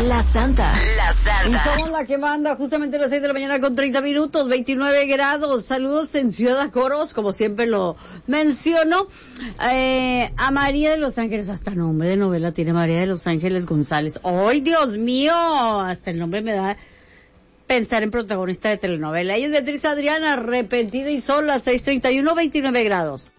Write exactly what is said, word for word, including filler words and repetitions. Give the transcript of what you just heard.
La Santa. La Santa. Y somos la que manda justamente a las seis de la mañana con treinta minutos, veintinueve grados. Saludos en Ciudad Coros, como siempre lo menciono. Eh, a María de Los Ángeles, hasta nombre de novela tiene María de Los Ángeles González. ¡Ay, Dios mío! Hasta el nombre me da pensar en protagonista de telenovela. Ella es Beatriz Adriana, arrepentida y sola, seis treinta y uno, veintinueve grados.